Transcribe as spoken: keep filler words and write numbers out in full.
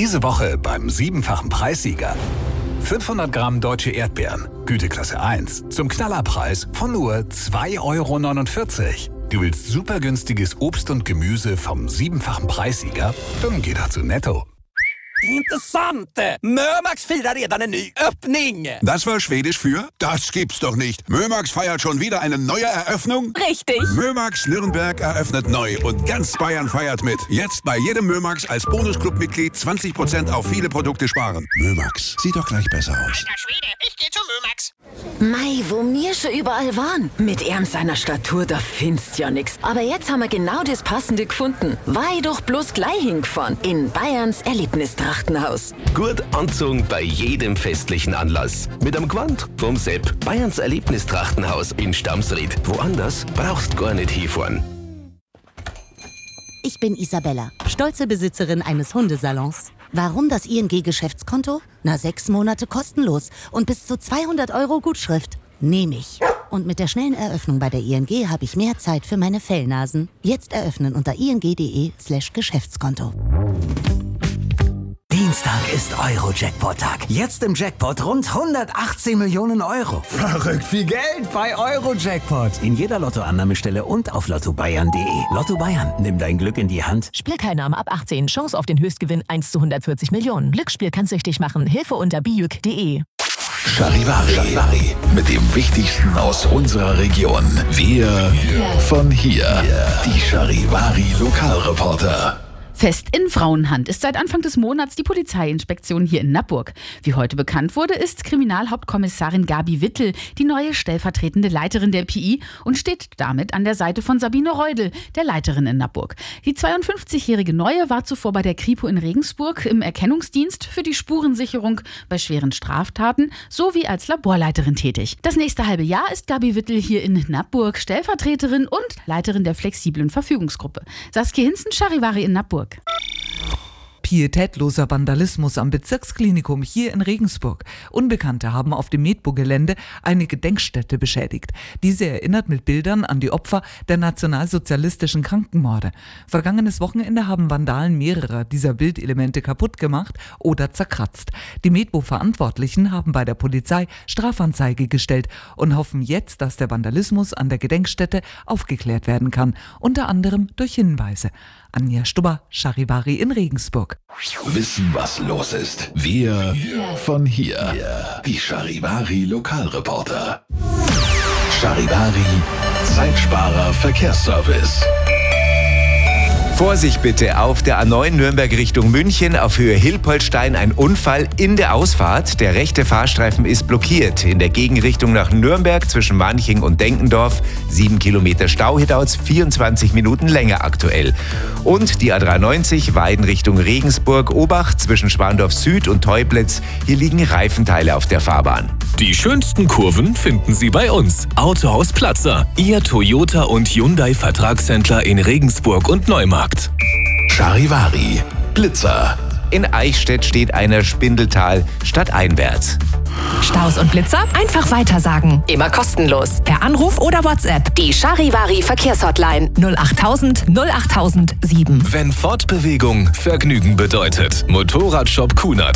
Diese Woche beim siebenfachen Preissieger. fünfhundert Gramm deutsche Erdbeeren, Güteklasse eins, zum Knallerpreis von nur zwei Euro neunundvierzig. Du willst super günstiges Obst und Gemüse vom siebenfachen Preissieger? Dann geh doch zu Netto. Intressant! Mömax firar redan en ny öppning! Das war Schwedisch für? Das gibt's doch nicht. Mömax feiert schon wieder eine neue Eröffnung? Richtig! Mömax Nürnberg eröffnet neu und ganz Bayern feiert mit. Jetzt bei jedem Mömax als Bonusclub-Mitglied zwanzig Prozent auf viele Produkte sparen. Mömax, sieht doch gleich besser aus. Alter Schwede, ich geh zu Mömax. Mei, wo mir schon überall waren. Mit ihm seiner Statur, da findest ja nix. Aber jetzt haben wir genau das Passende gefunden. Wei doch bloß gleich hingefahren. In Bayerns Erlebnistrachtenhaus. Gut anzogen bei jedem festlichen Anlass. Mit am Gewand vom Sepp. Bayerns Erlebnistrachtenhaus in Stamsried. Woanders brauchst gar nicht hinfahren. Ich bin Isabella, stolze Besitzerin eines Hundesalons. Warum das I N G-Geschäftskonto? Na, sechs Monate kostenlos und bis zu zweihundert Euro Gutschrift. Nehme ich. Und mit der schnellen Eröffnung bei der I N G habe ich mehr Zeit für meine Fellnasen. Jetzt eröffnen unter ing.de slash Geschäftskonto. Dienstag ist Euro-Jackpot-Tag. Jetzt im Jackpot rund hundertachtzehn Millionen Euro. Verrückt viel Geld bei Euro-Jackpot. In jeder Lottoannahmestelle und auf lotto bayern punkt de. Lotto Bayern, nimm dein Glück in die Hand. Spielteilnahme ab achtzehn. Chance auf den Höchstgewinn eins zu hundertvierzig Millionen. Glücksspiel kann süchtig machen. Hilfe unter bijuk punkt de. Charivari. Charivari. Mit dem Wichtigsten aus unserer Region. Wir von hier. Die Charivari Lokalreporter. Fest in Frauenhand ist seit Anfang des Monats die Polizeiinspektion hier in Nappburg. Wie heute bekannt wurde, ist Kriminalhauptkommissarin Gabi Wittel die neue stellvertretende Leiterin der P I und steht damit an der Seite von Sabine Reudel, der Leiterin in Nappburg. Die zweiundfünfzigjährige Neue war zuvor bei der Kripo in Regensburg im Erkennungsdienst für die Spurensicherung bei schweren Straftaten sowie als Laborleiterin tätig. Das nächste halbe Jahr ist Gabi Wittel hier in Nappburg Stellvertreterin und Leiterin der flexiblen Verfügungsgruppe. Saskia Hinzen, Charivari in Nappburg. Pietätloser Vandalismus am Bezirksklinikum hier in Regensburg. Unbekannte haben auf dem Medbo-Gelände eine Gedenkstätte beschädigt. Diese erinnert mit Bildern an die Opfer der nationalsozialistischen Krankenmorde. Vergangenes Wochenende haben Vandalen mehrere dieser Bildelemente kaputt gemacht oder zerkratzt. Die Medbo-Verantwortlichen haben bei der Polizei Strafanzeige gestellt und hoffen jetzt, dass der Vandalismus an der Gedenkstätte aufgeklärt werden kann, unter anderem durch Hinweise. Anja Stubber, Charivari in Regensburg. Wissen, was los ist. Wir von hier. Die Charivari Lokalreporter. Charivari Zeitsparer Verkehrsservice. Vorsicht bitte, auf der A neun Nürnberg Richtung München auf Höhe Hilpoltstein ein Unfall in der Ausfahrt. Der rechte Fahrstreifen ist blockiert. In der Gegenrichtung nach Nürnberg zwischen Manching und Denkendorf sieben Kilometer Stau, hier dauert es vierundzwanzig Minuten länger aktuell. Und die A dreiundneunzig Weiden Richtung Regensburg, Obacht zwischen Schwandorf Süd und Teublitz. Hier liegen Reifenteile auf der Fahrbahn. Die schönsten Kurven finden Sie bei uns. Autohaus Platzer, Ihr Toyota und Hyundai Vertragshändler in Regensburg und Neumarkt. Charivari Blitzer. In Eichstätt steht einer Spindeltal stadteinwärts. Staus und Blitzer einfach weitersagen. Immer kostenlos. Per Anruf oder WhatsApp. Die Charivari Verkehrshotline null achttausend null achttausend sieben. Wenn Fortbewegung Vergnügen bedeutet. Motorradshop Kunert.